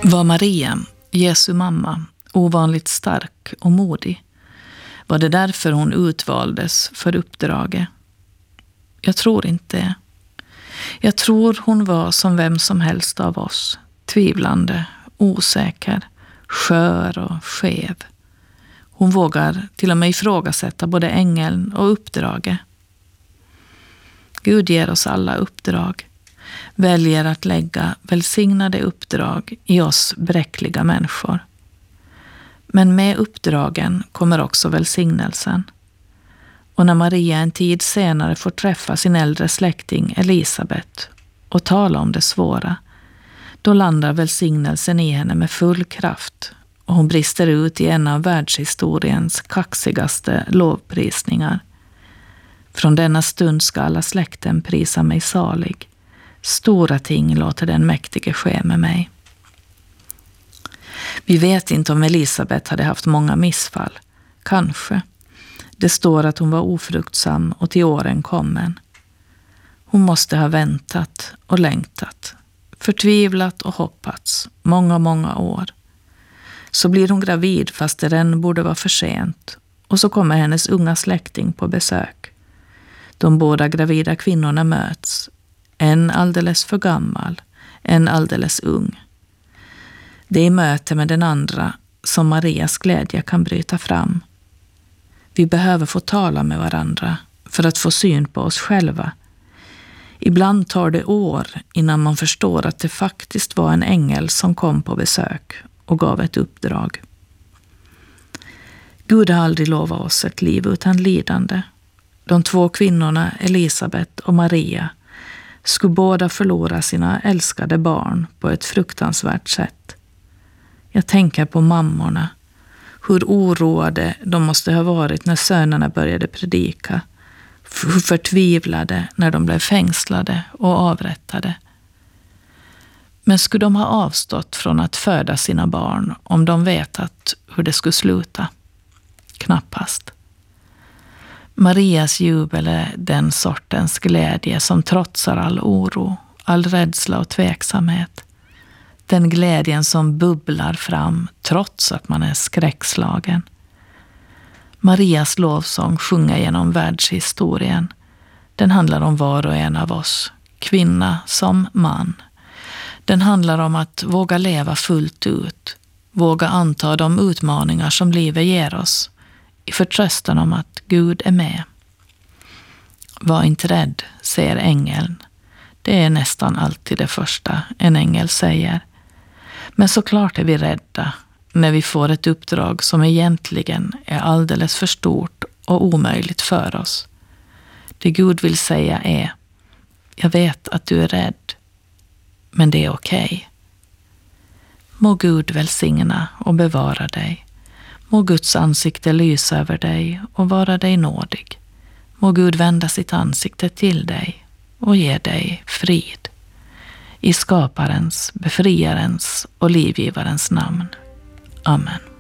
Var Maria, Jesu mamma, ovanligt stark och modig? Var det därför hon utvaldes för uppdraget? Jag tror inte det. Jag tror hon var som vem som helst av oss, tvivlande, osäker, skör och skev. Hon vågar till och med ifrågasätta både ängeln och uppdraget. Gud ger oss alla uppdrag, väljer att lägga välsignade uppdrag i oss bräckliga människor. Men med uppdragen kommer också välsignelsen. Och när Maria en tid senare får träffa sin äldre släkting Elisabet och tala om det svåra, då landar välsignelsen i henne med full kraft och hon brister ut i en av världshistoriens kaxigaste lovprisningar. Från denna stund ska alla släkten prisa mig salig. Stora ting låter den mäktige ske med mig. Vi vet inte om Elisabet hade haft många missfall. Kanske. Det står att hon var ofruktsam och till åren kommen. Hon måste ha väntat och längtat. Förtvivlat och hoppats. Många år. Så blir hon gravid fast det redan borde vara för sent. Och så kommer hennes unga släkting på besök. De båda gravida kvinnorna möts. En alldeles för gammal, en alldeles ung. Det är i möte med den andra som Marias glädje kan bryta fram. Vi behöver få tala med varandra för att få syn på oss själva. Ibland tar det år innan man förstår att det faktiskt var en ängel som kom på besök och gav ett uppdrag. Gud har aldrig lovat oss ett liv utan lidande. De två kvinnorna, Elisabet och Maria, skulle båda förlora sina älskade barn på ett fruktansvärt sätt. Jag tänker på mammorna, hur oroade de måste ha varit när sönerna började predika, hur förtvivlade när de blev fängslade och avrättade. Men skulle de ha avstått från att föda sina barn om de vetat hur det skulle sluta? Knappast. Marias jubel är den sortens glädje som trotsar all oro, all rädsla och tveksamhet. Den glädjen som bubblar fram trots att man är skräckslagen. Marias lovsång sjunger genom världshistorien. Den handlar om var och en av oss, kvinna som man. Den handlar om att våga leva fullt ut, våga anta de utmaningar som livet ger oss, i förtröstan om att Gud är med. Var inte rädd, säger ängeln. Det är nästan alltid det första en ängel säger. Men såklart är vi rädda när vi får ett uppdrag som egentligen är alldeles för stort och omöjligt för oss. Det Gud vill säga är: jag vet att du är rädd, men det är okej. Må Gud välsigna och bevara dig. Må Guds ansikte lysa över dig och vara dig nådig. Må Gud vända sitt ansikte till dig och ge dig frid. I skaparens, befriarens och livgivarens namn. Amen.